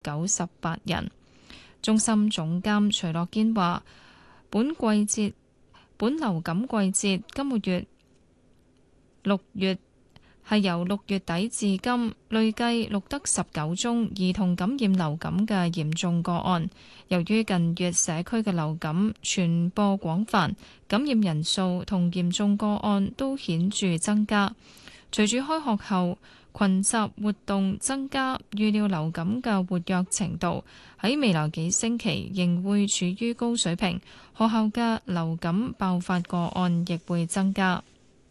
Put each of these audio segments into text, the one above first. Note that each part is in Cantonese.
98人。中心總監徐樂堅話，本流感季節今個月6月係由6月底至今累計錄得19宗兒童感染流感嘅嚴重個案。由於近月社區嘅流感傳播廣泛，感染人數同嚴重個案都顯著增加。隨住開學後群集活動增加，預料流感嘅活躍程度喺未來幾星期仍會處於高水平，學校嘅流感爆發個案亦會增加。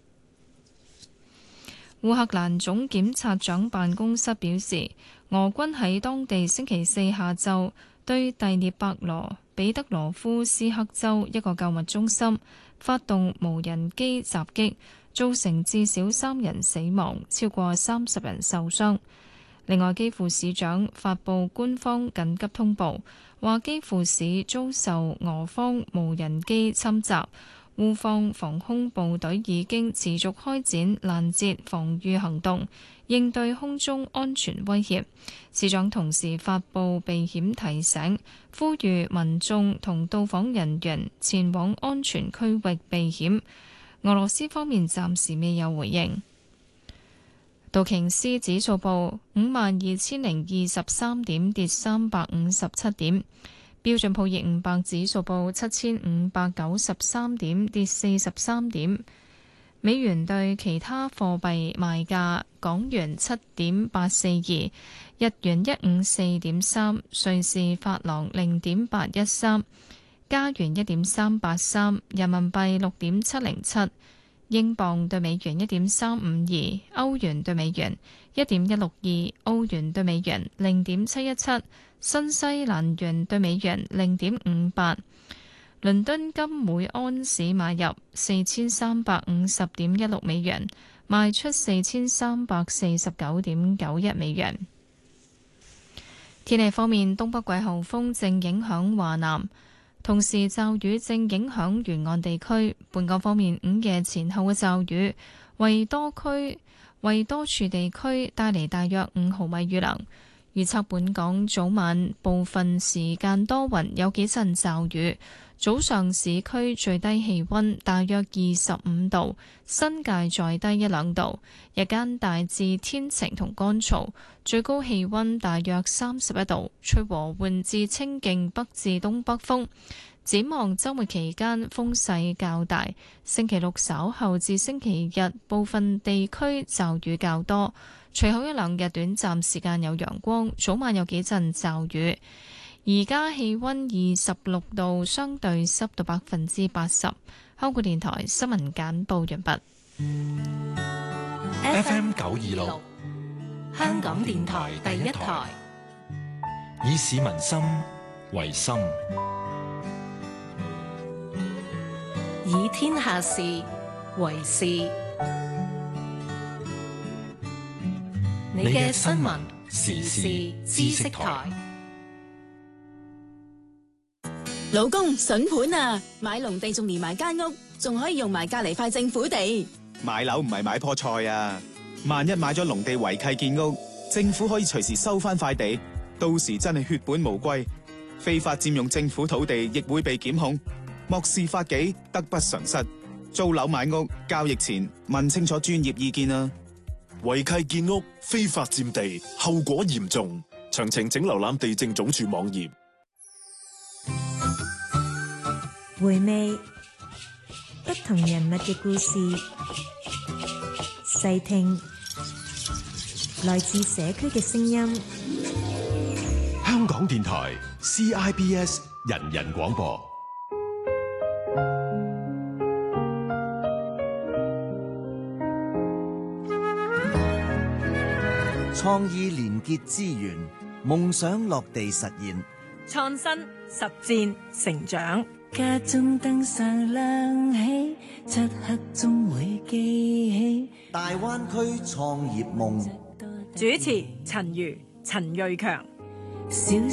烏克蘭總檢察長辦公室表示，俄軍喺當地星期四下晝對第聶伯羅彼得羅夫斯克州一個購物中心發動無人機襲擊，造成至少3人死亡，超過30人受傷。另外，基輔市長發布官方緊急通報，話基輔市遭受俄方無人機侵襲，烏方防空部隊已經持續開展攔截防禦行動，應對空中安全威脅。市長同時發布避險提醒，呼籲民眾同到訪人員前往安全區域避險。俄羅斯方面暫時未有回應。道瓊斯指數報52,023點，跌357點。標準普爾500指數報7,593點，跌43點。美元對其他貨幣賣價：港元7.842，日元154.3，瑞士法郎0.813，加元1.383，人民幣6.707，英鎊對美元1.352，歐元對美元1.162，澳元對美元0.717。新西蘭元對美元0.58，倫敦金每安士買入4350.16美元，賣出4349.91美元。天氣方面，東北季候風正影響華南，同時驟雨正影響沿岸地區。本港方面，午夜前後嘅驟雨為多處地區帶嚟大約5毫米雨量。預測本港早晚部分時間多雲，有幾陣驟雨。早上市區最低氣溫大約25度，新界再低1-2度。日間大致天晴同乾燥，最高氣溫大約31度，吹和緩至清勁北至東北風。展望週末期間風勢較大，星期六稍後至星期日部分地區驟雨較多。隨後1-2日短暫時間有陽光，早晚有幾陣驟雨。而家氣溫26度，相對濕度80%。香港電台新聞簡報完畢。 FM 926，香港電台第一台，以市民心為心， 以天下事為事。你嘅新聞時事知識台。 老公筍盤啊，買農地仲連埋間屋，仲可以用埋隔籬塊政府地。 買樓唔係買棵菜啊，萬一買咗農地違契建屋，政府可以隨時收翻塊地，到時真係血本無歸。非法佔用政府土地亦會被檢控，漠視法紀，得不償失。租樓買屋交易前問清楚專業意見啊。 違契建屋、非法佔地，後果嚴重。詳情請瀏覽地政總署網頁。 回味不同人物嘅故事，細聽來自社區嘅聲音。 香港電台 CIBS 人人廣播。 創意連結資源，夢想落地實現， 創新實踐成長。 家中燈上亮起，漆黑中會記起大灣區創業夢。 主持陳如、陳瑞強。